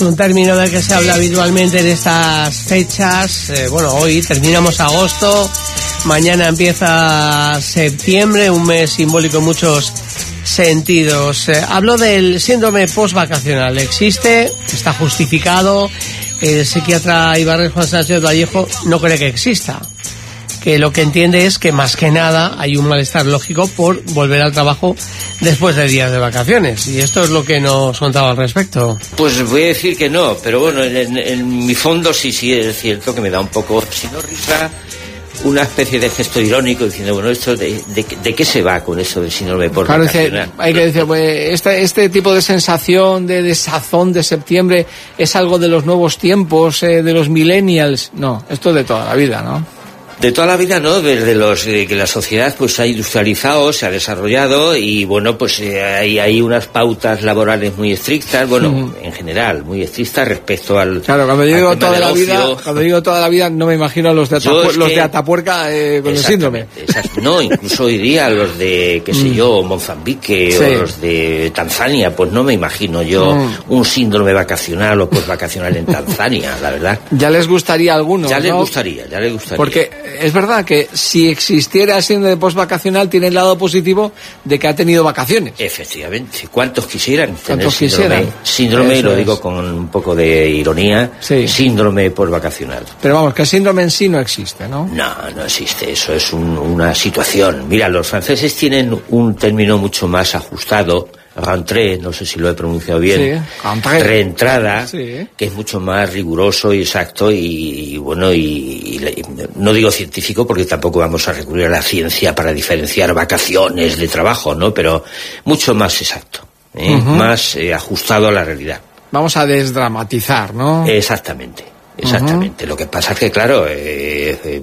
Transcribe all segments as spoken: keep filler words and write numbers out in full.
un término del que se habla habitualmente en estas fechas. Eh, bueno, hoy terminamos agosto, mañana empieza septiembre, un mes simbólico en muchos sentidos. Eh, hablo del síndrome postvacacional. Existe, está justificado. El psiquiatra Ibarres Juan Sánchez Vallejo no cree que exista, que lo que entiende es que más que nada hay un malestar lógico por volver al trabajo después de días de vacaciones, y esto es lo que nos contaba al respecto. Pues voy a decir que no, pero bueno, en, en mi fondo sí, sí es cierto que me da un poco, si no risa, una especie de gesto irónico diciendo, bueno, esto de, de, de qué se va con eso del síndrome postvacacional. Claro, hay que decir, pues, este, este tipo de sensación de desazón de septiembre es algo de los nuevos tiempos, eh, de los millennials. No, esto es de toda la vida, ¿no? De toda la vida, ¿no? Desde los de que la sociedad pues se ha industrializado, se ha desarrollado y bueno, pues eh, hay, hay unas pautas laborales muy estrictas, bueno, mm. en general, muy estrictas respecto al Claro, cuando yo digo toda la vida, cuando digo toda la vida no me imagino a los de, Atapu- es los que, de Atapuerca eh, con el síndrome. No, incluso hoy día los de, qué sé yo, Mozambique sí. o los de Tanzania, pues no me imagino yo mm. un síndrome vacacional o postvacacional en Tanzania, la verdad. Ya les gustaría a algunos, Ya ¿no? les gustaría, ya les gustaría. Porque es verdad que si existiera síndrome postvacacional tiene el lado positivo de que ha tenido vacaciones. Efectivamente. ¿Cuántos quisieran tener ¿Cuántos síndrome? quisieran? Síndrome, Eso lo es. digo con un poco de ironía, sí. síndrome postvacacional. Pero vamos, que el síndrome en sí no existe, ¿no? No, no existe. Eso es un, una situación. Mira, los franceses tienen un término mucho más ajustado, rentrée, no sé si lo he pronunciado bien, sí, reentrada, sí. que es mucho más riguroso y exacto y, y bueno, y, y, y no digo científico porque tampoco vamos a recurrir a la ciencia para diferenciar vacaciones de trabajo, ¿no? Pero mucho más exacto, ¿eh? uh-huh. más eh, ajustado a la realidad. Vamos a desdramatizar, ¿no? Exactamente, exactamente. Uh-huh. Lo que pasa es que, claro, eh, eh,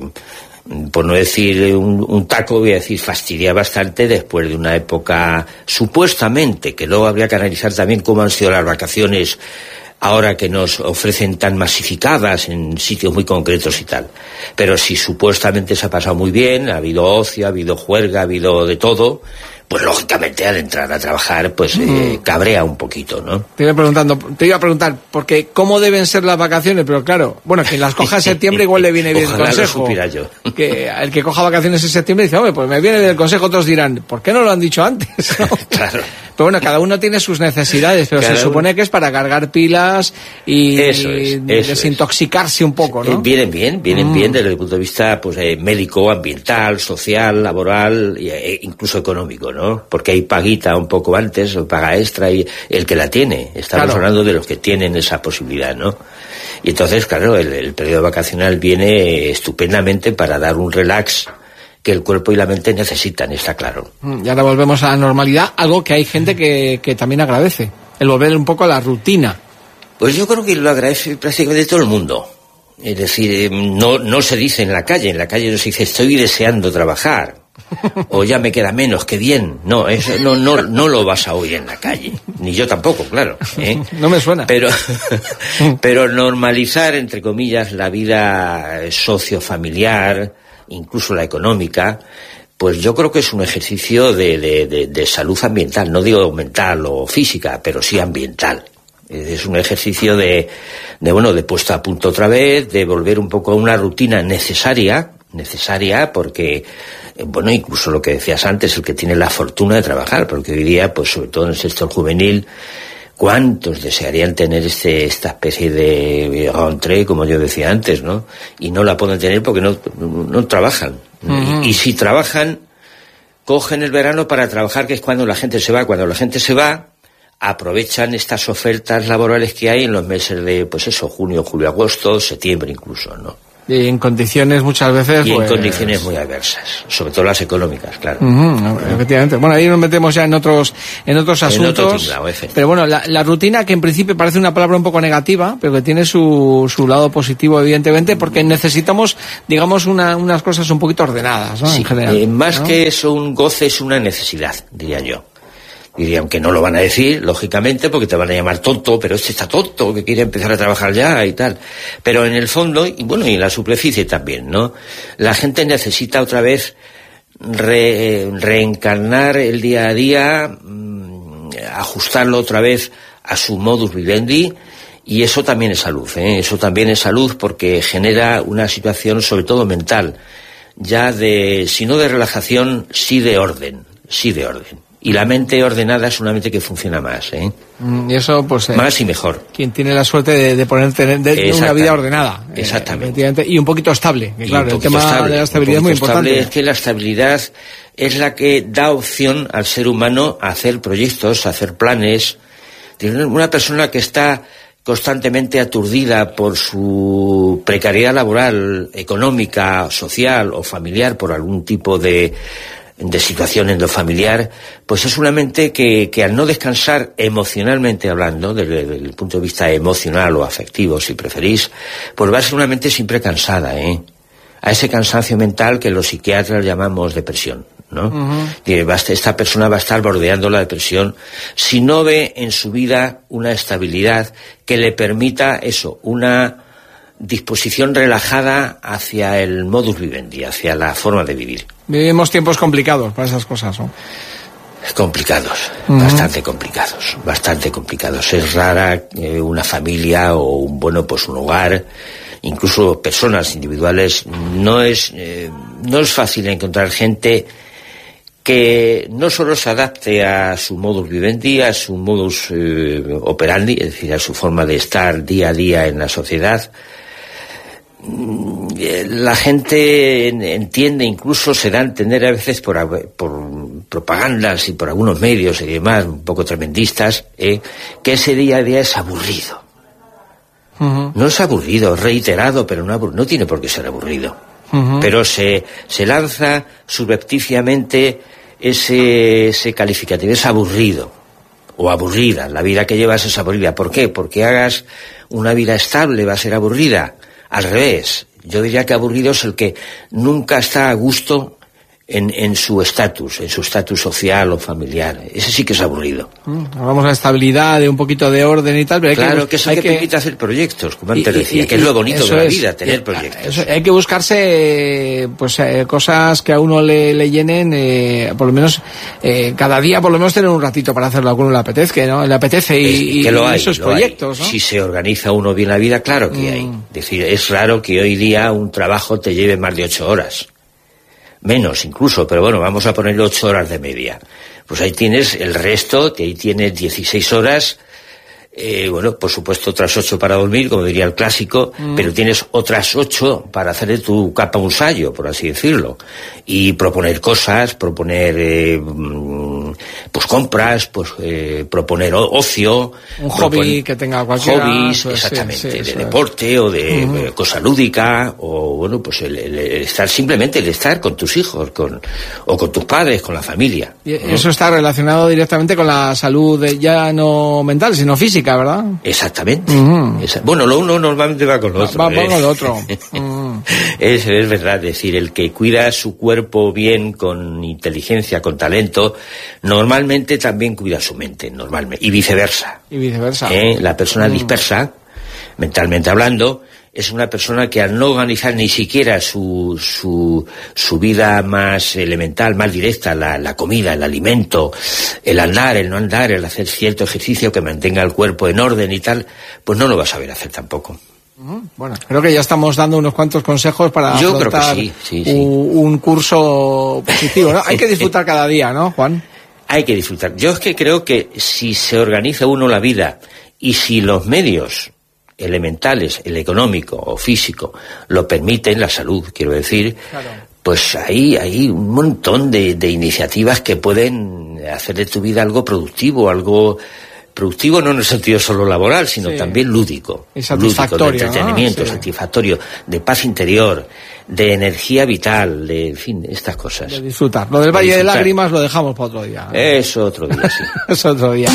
por no decir un, un taco, voy a decir, fastidia bastante después de una época supuestamente, que luego habría que analizar también cómo han sido las vacaciones ahora que nos ofrecen tan masificadas en sitios muy concretos y tal. Pero si supuestamente se ha pasado muy bien, ha habido ocio, ha habido juerga, ha habido de todo, pues lógicamente al entrar a trabajar pues mm. eh, cabrea un poquito, ¿no? Te iba preguntando, te iba a preguntar, porque ¿cómo deben ser las vacaciones? Pero claro, bueno, quien las coja en septiembre igual le viene bien el consejo. Lo supiera yo. Que el que coja vacaciones en septiembre dice, hombre, pues me viene bien el consejo, otros dirán, ¿por qué no lo han dicho antes? ¿No? Claro. Pero bueno, cada uno tiene sus necesidades, pero cada se supone uno... que es para cargar pilas y, eso es, y eso desintoxicarse es. un poco, ¿no? Eh, vienen bien, vienen mm. bien desde el punto de vista pues eh, médico, ambiental, social, laboral e incluso económico, ¿no? Porque hay paguita un poco antes, o paga extra, y el que la tiene. Estamos claro. hablando de los que tienen esa posibilidad, ¿no? Y entonces, claro, el, el periodo vacacional viene estupendamente para dar un relax que el cuerpo y la mente necesitan, está claro. Y ahora volvemos a la normalidad, algo que hay gente que, que también agradece, el volver un poco a la rutina. Pues yo creo que lo agradece prácticamente todo el mundo. Es decir, no, no se dice en la calle, en la calle no se dice estoy deseando trabajar, o ya me queda menos, que bien. No, eso no, no, no lo vas a oír en la calle, ni yo tampoco, claro, ¿eh? No me suena. Pero, pero normalizar, entre comillas, la vida sociofamiliar, incluso la económica, pues yo creo que es un ejercicio de, de, de, de salud ambiental, no digo mental o física, pero sí ambiental. Es un ejercicio de, de, bueno, de puesta a punto otra vez, de volver un poco a una rutina necesaria, necesaria porque, bueno, incluso lo que decías antes, el que tiene la fortuna de trabajar, porque hoy día, pues sobre todo en el sector juvenil, ¿cuántos desearían tener este, esta especie de rentrée, como yo decía antes, ¿no? Y no la pueden tener porque no, no, no trabajan. Uh-huh. Y, y si trabajan, cogen el verano para trabajar, que es cuando la gente se va. Cuando la gente se va, aprovechan estas ofertas laborales que hay en los meses de, pues eso, junio, julio, agosto, septiembre incluso, ¿no? Y en condiciones muchas veces... Y pues... en condiciones muy adversas, sobre todo las económicas, claro. Uh-huh, efectivamente. Bueno, ahí nos metemos ya en otros en otros asuntos. En otro tinglao, pero bueno, la, la rutina, que en principio parece una palabra un poco negativa, pero que tiene su, su lado positivo, evidentemente, porque necesitamos, digamos, una, unas cosas un poquito ordenadas, ¿no? Sí, en general, eh, más ¿no? que eso, un goce es una necesidad, diría yo. Diría, aunque no lo van a decir, lógicamente, porque te van a llamar tonto, pero este está tonto, que quiere empezar a trabajar ya y tal. Pero en el fondo, y bueno, y en la superficie también, ¿no? La gente necesita otra vez re, reencarnar el día a día, mmm, ajustarlo otra vez a su modus vivendi Y eso también es salud, ¿eh? Eso también es salud porque genera una situación, sobre todo mental, ya de, si no de relajación, sí de orden, sí de orden. Y la mente ordenada es una mente que funciona más, ¿eh? Y eso, pues... Eh, más y mejor. Quien tiene la suerte de, de poner de, de una vida ordenada. Exactamente. Eh, y un poquito estable. Que, claro, el tema estable, de la estabilidad es muy importante. Es que la estabilidad es la que da opción al ser humano a hacer proyectos, a hacer planes. Una persona que está constantemente aturdida por su precariedad laboral, económica, social o familiar, por algún tipo de... de situación endofamiliar, pues es una mente que, que al no descansar emocionalmente hablando, desde, desde el punto de vista emocional o afectivo, si preferís, pues va a ser una mente siempre cansada, ¿eh? A ese cansancio mental que los psiquiatras llamamos depresión, ¿no? Uh-huh. Esta persona va a estar bordeando la depresión si no ve en su vida una estabilidad que le permita eso, una disposición relajada hacia el modus vivendi, hacia la forma de vivir. Vivimos tiempos complicados para esas cosas, ¿no? Complicados, uh-huh. bastante complicados, bastante complicados. Es rara eh, una familia o un, bueno, pues un hogar, incluso personas individuales, no es, eh, no es fácil encontrar gente que no solo se adapte a su modus vivendi, a su modus eh, operandi, es decir, a su forma de estar día a día en la sociedad. La gente entiende, incluso se da a entender a veces por, por propagandas y por algunos medios y demás, un poco tremendistas, eh, que ese día a día es aburrido. Uh-huh. No es aburrido, reiterado, pero no, abur- no tiene por qué ser aburrido. Uh-huh. Pero se, se lanza subrepticiamente ese, ese calificativo, es aburrido o aburrida. La vida que llevas es aburrida. ¿Por qué? Porque hagas una vida estable, va a ser aburrida. Al revés, yo diría que aburrido es el que nunca está a gusto en, en su estatus, en su estatus social o familiar. Ese sí que es aburrido. Mm, hablamos de estabilidad, de un poquito de orden y tal, pero hay claro, que, que eso hay que, que permite hacer proyectos, como antes y, decía, y, que es lo bonito de la es, vida, tener y, proyectos. Eso, hay que buscarse pues eh, cosas que a uno le, le llenen, eh, por lo menos eh, cada día, por lo menos tener un ratito para hacerlo a uno le apetezca, ¿no? Le apetece y, es, que lo y hay, esos lo proyectos, hay. ¿no? Si se organiza uno bien la vida, claro que mm. hay. Es decir, es raro que hoy día un trabajo te lleve más de ocho horas. Menos incluso, pero bueno, vamos a ponerle ocho horas de media. Pues ahí tienes el resto, que ahí tienes dieciséis horas, eh, bueno, por supuesto otras ocho para dormir, como diría el clásico, mm. pero tienes otras ocho para hacer de tu capa un sayo, por así decirlo. Y proponer cosas, proponer, eh, pues compras, pues eh, proponer ocio. Un hobby que tenga cualquiera. Hobbies, pues, exactamente, sí, sí, de deporte o de uh-huh. eh, cosa lúdica, o bueno, pues el, el, el estar, simplemente el estar con tus hijos, con o con tus padres, con la familia. Y ¿no? Eso está relacionado directamente con la salud de, ya no mental, sino física, ¿verdad? Exactamente. Uh-huh. Esa, bueno, lo uno normalmente va con lo otro. Va, va ¿eh? con lo otro. Uh-huh. es, es verdad, es decir, el que cuida su cuerpo bien, con inteligencia, con talento, normalmente también cuida su mente, normalmente, y viceversa. Y viceversa. ¿Eh? La persona uh-huh. dispersa, mentalmente hablando, es una persona que al no organizar ni siquiera su su su vida más elemental, más directa, la, la comida, el alimento, el andar, el no andar, el hacer cierto ejercicio que mantenga el cuerpo en orden y tal, pues no lo va a saber hacer tampoco. Bueno, creo que ya estamos dando unos cuantos consejos para Yo creo que sí, sí, sí. Un, un curso positivo, ¿no? Hay que disfrutar cada día, ¿no, Juan? Hay que disfrutar. Yo es que creo que si se organiza uno la vida y si los medios elementales, el económico o físico, lo permiten, la salud, quiero decir, claro. Pues hay, hay un montón de, de iniciativas que pueden hacer de tu vida algo productivo, algo productivo no en el sentido solo laboral, sino sí. también lúdico, y satisfactorio, lúdico, de entretenimiento, ¿no? Sí. satisfactorio, de paz interior, de energía vital, de, en fin, estas cosas. De disfrutar. Lo del Valle de, de Lágrimas lo dejamos para otro día. Es otro día, sí. Es otro día.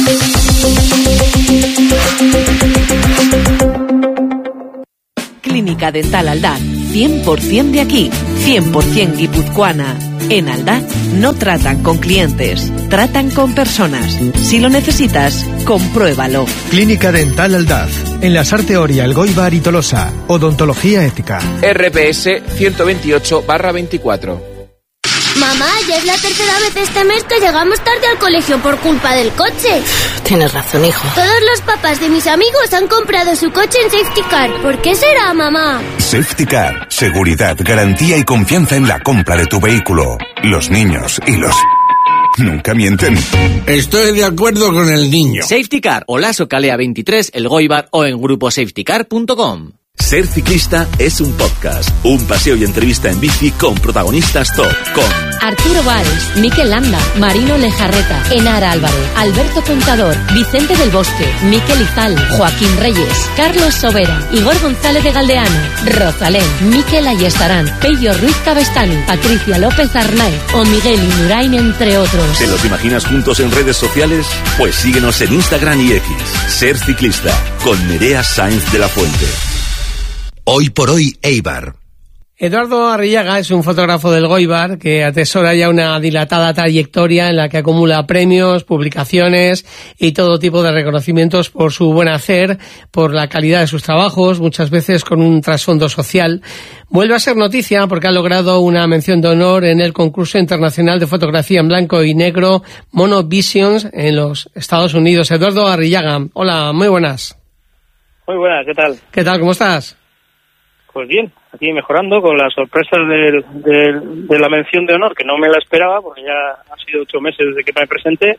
Clínica Dental Aldaz, cien por ciento de aquí, cien por ciento guipuzcoana. En Aldaz no tratan con clientes, tratan con personas. Si lo necesitas, compruébalo. Clínica Dental Aldaz, en la Sarte Oria, Elgoibar y Tolosa. Odontología ética. R P S ciento veintiocho barra veinticuatro. Mamá, ya es la tercera vez este mes que llegamos tarde al colegio por culpa del coche. Tienes razón, hijo. Todos los papás de mis amigos han comprado su coche en Safety Car. ¿Por qué será, mamá? Safety Car. Seguridad, garantía y confianza en la compra de tu vehículo. Los niños y los... nunca mienten. Estoy de acuerdo con el niño. Safety Car, Olaso Calea veintitrés, El Goibar o en grupo safety car punto com. Ser ciclista es un podcast, un paseo y entrevista en bici con protagonistas top, con Arturo Valls, Mikel Landa, Marino Lejarreta, Enara Álvarez, Alberto Contador, Vicente del Bosque, Mikel Izal, Joaquín Reyes, Carlos Sobera, Igor González de Galdeano, Rosalén, Mikel Ayestarán, Pello Ruiz Cabestani, Patricia López Arnaiz o Miguel Indurain, entre otros. ¿Te los imaginas juntos en redes sociales? Pues síguenos en Instagram y X. Ser ciclista, con Nerea Sáenz de la Fuente. Hoy por hoy, Eibar. Eduardo Arrillaga es un fotógrafo del Goibar que atesora ya una dilatada trayectoria en la que acumula premios, publicaciones y todo tipo de reconocimientos por su buen hacer, por la calidad de sus trabajos, muchas veces con un trasfondo social. Vuelve a ser noticia porque ha logrado una mención de honor en el concurso internacional de fotografía en blanco y negro Mono Visions en los Estados Unidos. Eduardo Arrillaga, hola, muy buenas. Muy buenas, ¿qué tal? ¿Qué tal, cómo estás? Pues bien, aquí mejorando con las sorpresas del, del, de la mención de honor, que no me la esperaba, porque ya han sido ocho meses desde que me presenté,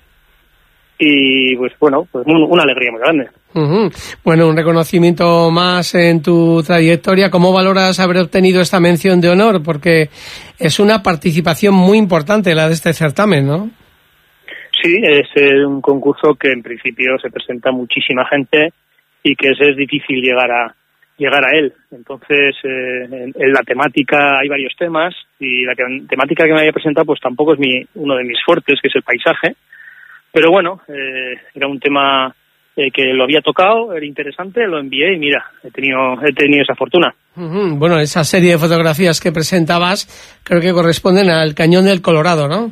y pues bueno, pues un, una alegría muy grande. Uh-huh. Bueno, un reconocimiento más en tu trayectoria. ¿Cómo valoras haber obtenido esta mención de honor? Porque es una participación muy importante la de este certamen, ¿no? Sí, es eh, un concurso que en principio se presenta muchísima gente y que es, es difícil llegar a llegar a él. Entonces, eh, en, en la temática hay varios temas y la que, temática que me había presentado pues tampoco es mi uno de mis fuertes, que es el paisaje. Pero bueno, eh, era un tema eh, que lo había tocado, era interesante, lo envié y mira, he tenido he tenido esa fortuna. Uh-huh. Bueno, esa serie de fotografías que presentabas creo que corresponden al Cañón del Colorado, ¿no?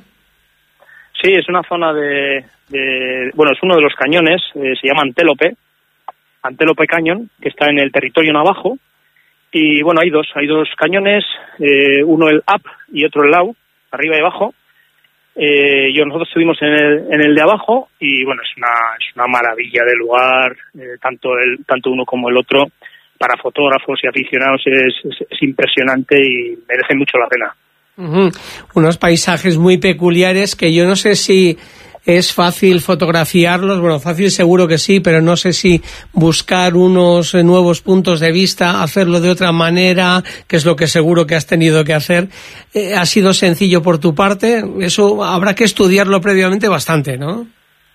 Sí, es una zona de... de bueno, es uno de los cañones, eh, se llama Antelope, Antelope Canyon, que está en el territorio navajo, y bueno, hay dos, hay dos cañones, eh, uno el up y otro el low, arriba y abajo. Eh, yo nosotros estuvimos en el, en el de abajo y bueno, es una, es una maravilla de lugar, eh, tanto el, tanto uno como el otro, para fotógrafos y aficionados es, es, es impresionante y merece mucho la pena. Uh-huh. Unos paisajes muy peculiares que yo no sé si es fácil fotografiarlos, bueno, fácil seguro que sí, pero no sé si buscar unos nuevos puntos de vista, hacerlo de otra manera, que es lo que seguro que has tenido que hacer. Eh, ¿Ha sido sencillo por tu parte? Eso habrá que estudiarlo previamente bastante, ¿no?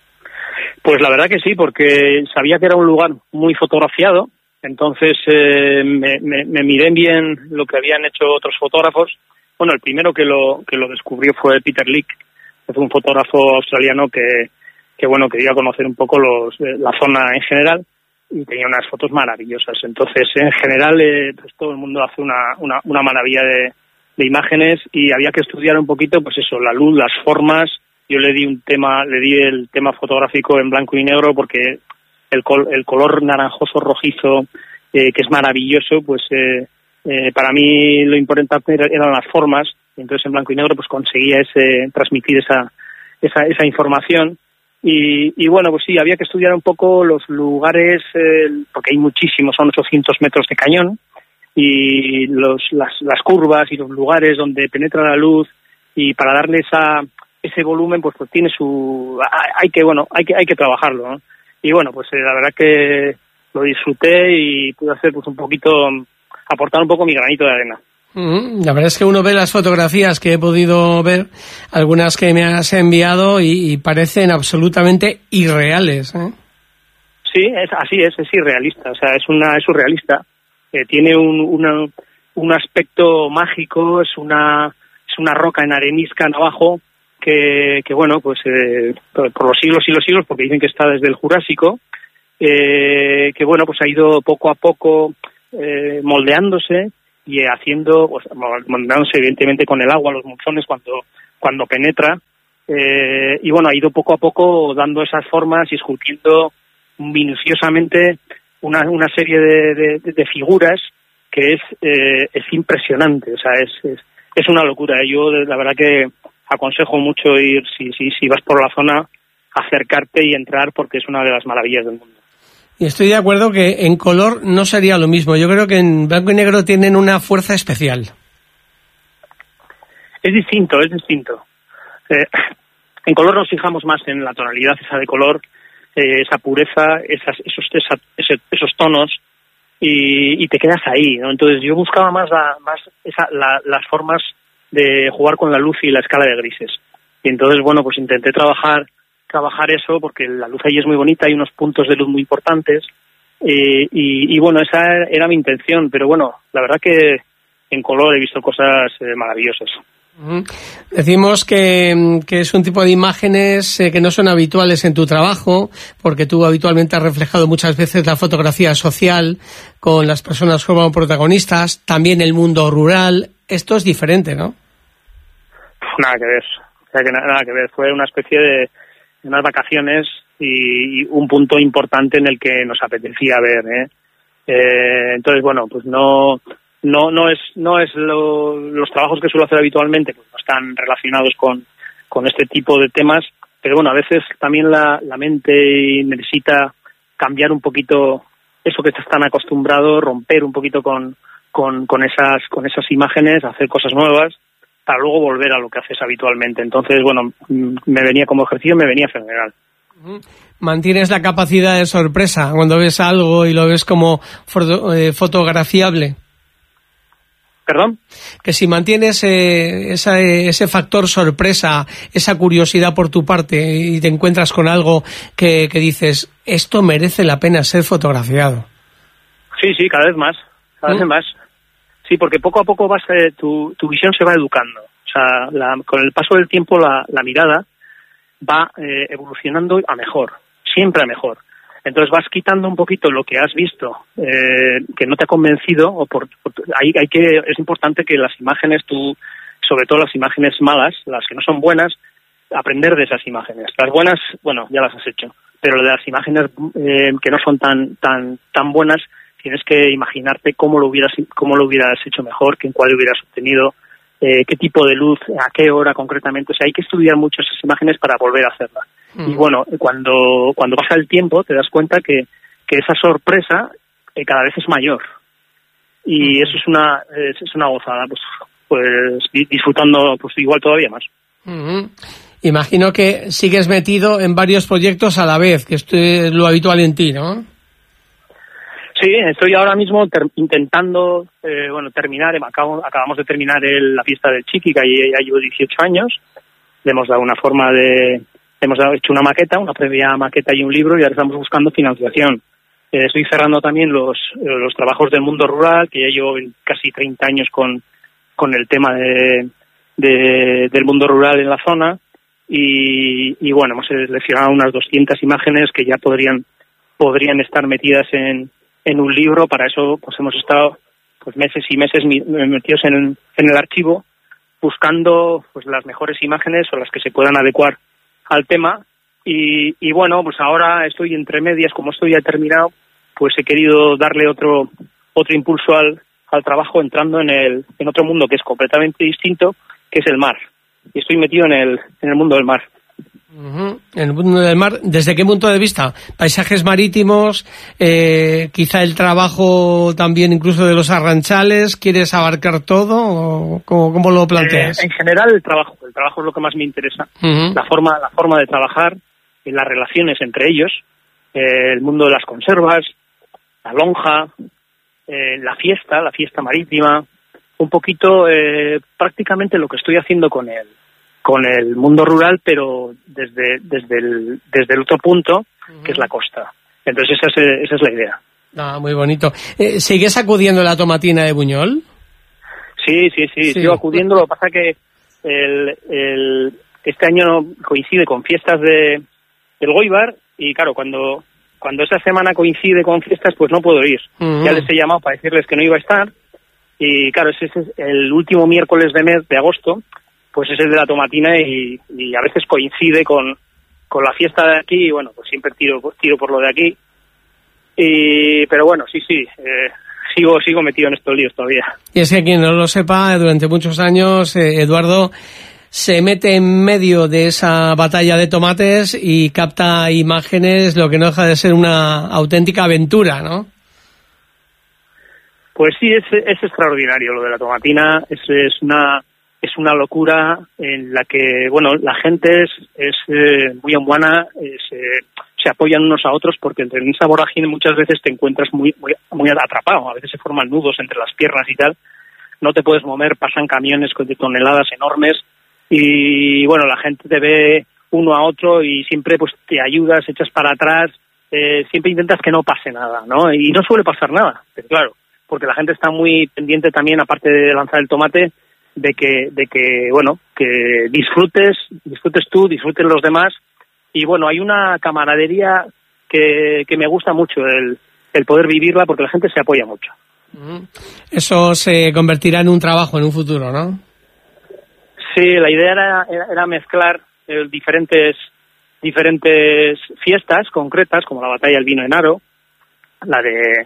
Pues la verdad que sí, porque sabía que era un lugar muy fotografiado, entonces eh, me, me, me miré bien lo que habían hecho otros fotógrafos. Bueno, el primero que lo que lo descubrió fue Peter Lick, que fue un fotógrafo australiano que, que bueno, quería conocer un poco los, la zona en general y tenía unas fotos maravillosas. Entonces, en general, eh, pues todo el mundo hace una, una, una maravilla de, de imágenes y había que estudiar un poquito, pues eso, la luz, las formas. Yo le di un tema, le di el tema fotográfico en blanco y negro porque el, col, el color naranjoso rojizo, eh, que es maravilloso, pues eh, eh, para mí lo importante eran las formas. Entonces en blanco y negro pues conseguía ese transmitir esa esa, esa información y, y bueno, pues sí, había que estudiar un poco los lugares, eh, porque hay muchísimos, son ochocientos metros de cañón y los, las, las curvas y los lugares donde penetra la luz, y para darle esa ese volumen pues pues tiene su hay que bueno hay que hay que trabajarlo, ¿no? Y bueno, pues eh, la verdad que lo disfruté y pude hacer pues un poquito, aportar un poco mi granito de arena. La verdad es que uno ve las fotografías que he podido ver, algunas que me has enviado, y, y parecen absolutamente irreales, ¿eh? Sí, es, así es, es irrealista, o sea, es una es surrealista. Eh, tiene un, una, un aspecto mágico, es una es una roca en arenisca en abajo que, que bueno, pues eh, por, por los siglos y los siglos, porque dicen que está desde el Jurásico, eh, que bueno, pues ha ido poco a poco eh, moldeándose y haciendo, pues, moldeándose evidentemente con el agua, los monzones cuando cuando penetra, eh, y bueno, ha ido poco a poco dando esas formas y esculpiendo minuciosamente una una serie de, de, de figuras que es eh, es impresionante, o sea, es, es es una locura. Yo la verdad que aconsejo mucho ir, si, si, si vas por la zona, acercarte y entrar, porque es una de las maravillas del mundo. Y estoy de acuerdo que en color no sería lo mismo. Yo creo que en blanco y negro tienen una fuerza especial. Es distinto, es distinto. Eh, en color nos fijamos más en la tonalidad esa de color, eh, esa pureza, esas, esos, esa, ese, esos tonos, y, y te quedas ahí, ¿no? Entonces yo buscaba más, la, más esa, la, las formas de jugar con la luz y la escala de grises. Y entonces, bueno, pues intenté trabajar trabajar eso, porque la luz ahí es muy bonita, hay unos puntos de luz muy importantes, eh, y, y bueno, esa era mi intención, pero bueno, la verdad que en color he visto cosas eh, maravillosas. Decimos que, que es un tipo de imágenes eh, que no son habituales en tu trabajo, porque tú habitualmente has reflejado muchas veces la fotografía social con las personas como protagonistas, también el mundo rural. Esto es diferente, ¿no? Nada que ver, o sea, que nada, nada que ver. Fue una especie de unas vacaciones y, y un punto importante en el que nos apetecía ver, ¿eh? Eh, entonces, bueno, pues no... No, no es, no es lo, los trabajos que suelo hacer habitualmente, pues no están relacionados con, con este tipo de temas, pero bueno, a veces también la, la mente necesita cambiar un poquito eso que estás tan acostumbrado, romper un poquito con, con, con esas, con esas imágenes, hacer cosas nuevas, para luego volver a lo que haces habitualmente. Entonces, bueno, me venía como ejercicio, me venía fenomenal. ¿Mantienes la capacidad de sorpresa cuando ves algo y lo ves como foto, eh, fotografiable? ¿Perdón? Que si mantienes eh, esa, ese factor sorpresa, esa curiosidad por tu parte y te encuentras con algo que, que dices, esto merece la pena ser fotografiado. Sí, sí, cada vez más, cada ¿Mm? vez más. Sí, porque poco a poco vas eh, tu, tu visión se va educando. O sea, la, con el paso del tiempo la, la mirada va eh, evolucionando a mejor, siempre a mejor. Entonces vas quitando un poquito lo que has visto eh, que no te ha convencido, o por, por hay, hay que es importante que las imágenes, tú, sobre todo las imágenes malas, las que no son buenas, aprender de esas imágenes. Las buenas, bueno, ya las has hecho, pero de las imágenes eh, que no son tan tan tan buenas, tienes que imaginarte cómo lo hubieras cómo lo hubieras hecho mejor, que en cuál hubieras obtenido, eh, qué tipo de luz, a qué hora concretamente. O sea, hay que estudiar mucho esas imágenes para volver a hacerlas. Y bueno, cuando cuando pasa el tiempo te das cuenta que, que esa sorpresa eh, cada vez es mayor. Y uh-huh. eso es una es, es una gozada, pues pues disfrutando pues igual todavía más. Uh-huh. Imagino que sigues metido en varios proyectos a la vez, que esto es lo habitual en ti, ¿no? Sí, estoy ahora mismo ter- intentando eh, bueno terminar, acabo, acabamos de terminar el, la fiesta del Chiqui, que ya llevo dieciocho años. Le hemos dado una forma de... Hemos hecho una maqueta, una previa maqueta y un libro, y ahora estamos buscando financiación. Eh, estoy cerrando también los los trabajos del mundo rural, que ya llevo casi treinta años con, con el tema de, de del mundo rural en la zona, y, y bueno, hemos seleccionado unas doscientas imágenes que ya podrían podrían estar metidas en, en un libro. Para eso pues hemos estado pues meses y meses metidos en, en el archivo, buscando pues las mejores imágenes o las que se puedan adecuar al tema, y, y bueno, pues ahora estoy entre medias, como estoy ya terminado, pues he querido darle otro otro impulso al, al trabajo, entrando en el en otro mundo que es completamente distinto, que es el mar. Y estoy metido en el en el mundo del mar. Uh-huh. En el mundo del mar, ¿desde qué punto de vista? Paisajes marítimos, eh, quizá el trabajo también incluso de los arranchales. ¿Quieres abarcar todo o cómo, cómo lo planteas? Eh, en general el trabajo, el trabajo es lo que más me interesa. Uh-huh. La forma, la forma de trabajar, y las relaciones entre ellos, eh, el mundo de las conservas, la lonja, eh, la fiesta, la fiesta marítima, un poquito eh, prácticamente lo que estoy haciendo con él. con el mundo rural, pero desde desde el desde el otro punto, uh-huh. que es la costa. Entonces esa es, esa es la idea. Ah, muy bonito. Eh, ¿Sigues acudiendo a la tomatina de Buñol? Sí, sí, sí, sí. Sigo acudiendo. Lo que pasa que el, el, este año coincide con fiestas de del Goibar, y claro, cuando cuando esa semana coincide con fiestas, pues no puedo ir. Uh-huh. Ya les he llamado para decirles que no iba a estar, y claro, ese es el último miércoles de mes de agosto, pues es el de la tomatina, y, y a veces coincide con, con la fiesta de aquí, y bueno, pues siempre tiro, tiro por lo de aquí. Y, pero bueno, sí, sí, eh, sigo sigo metido en estos líos todavía. Y es que quien no lo sepa, durante muchos años, eh, Eduardo se mete en medio de esa batalla de tomates y capta imágenes, lo que no deja de ser una auténtica aventura, ¿no? Pues sí, es, es extraordinario lo de la tomatina, es, es una es una locura en la que, bueno, la gente es, es eh, muy humana, es, eh, se apoyan unos a otros, porque en esa vorágine muchas veces te encuentras muy, muy muy atrapado, a veces se forman nudos entre las piernas y tal, no te puedes mover, pasan camiones de toneladas enormes y, bueno, la gente te ve uno a otro y siempre pues te ayudas, echas para atrás, eh, siempre intentas que no pase nada, ¿no? Y no suele pasar nada, pero claro, porque la gente está muy pendiente también, aparte de lanzar el tomate, de que, de que bueno, que disfrutes, disfrutes tú, disfruten los demás, y bueno, hay una camaradería que, que me gusta mucho, el, el poder vivirla, porque la gente se apoya mucho. Eso se convertirá en un trabajo en un futuro, ¿no? Sí, la idea era, era, era mezclar eh, diferentes, diferentes fiestas concretas, como la batalla del vino en Aro, la de...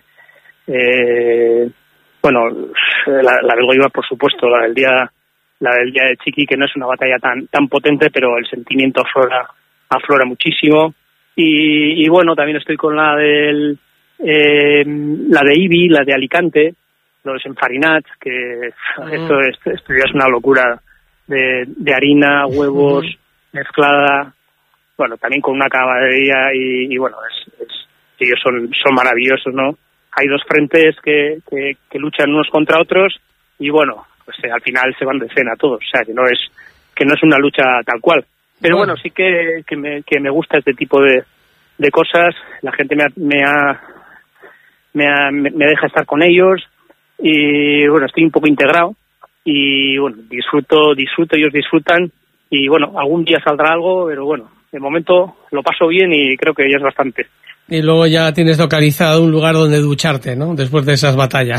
Eh, bueno, la, la del Goibar, por supuesto, la del día la del día de Chiqui, que no es una batalla tan tan potente, pero el sentimiento aflora aflora muchísimo. Y, y bueno, también estoy con la del eh, la de Ibi, la de Alicante, los enfarinats, que uh-huh. esto, esto, esto ya es una locura de, de harina, huevos, uh-huh. mezclada, bueno, también con una caballería y, y bueno, es, es, ellos son, son maravillosos, ¿no? Hay dos frentes que, que, que luchan unos contra otros y bueno, pues eh, al final se van de cena todos, o sea que no es que no es una lucha tal cual. Pero bueno, bueno sí que, que, me, que me gusta este tipo de, de cosas, la gente me ha, me, ha, me, ha, me deja estar con ellos y bueno, estoy un poco integrado y bueno, disfruto, disfruto, ellos disfrutan y bueno, algún día saldrá algo, pero bueno, de momento lo paso bien y creo que ya es bastante. Y luego ya tienes localizado un lugar donde ducharte, ¿no? Después de esas batallas.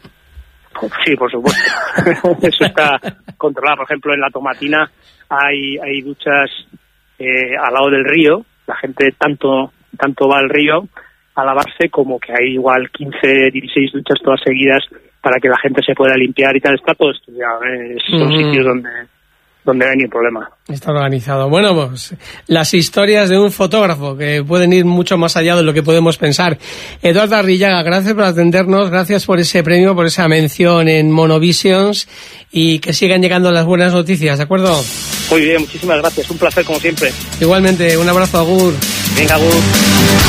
Sí, por supuesto. Eso está controlado. Por ejemplo, en la Tomatina hay hay duchas eh, al lado del río. La gente tanto tanto va al río a lavarse como que hay igual quince, dieciséis duchas todas seguidas para que la gente se pueda limpiar y tal. Está todo estudiado, ¿eh? Son mm. sitios donde... donde no hay ni problema. Está organizado. Bueno, pues las historias de un fotógrafo que pueden ir mucho más allá de lo que podemos pensar. Eduardo Arrillaga, gracias por atendernos, gracias por ese premio, por esa mención en Monovisions y que sigan llegando las buenas noticias, ¿de acuerdo? Muy bien, muchísimas gracias. Un placer como siempre. Igualmente, un abrazo, agur. Venga, agur.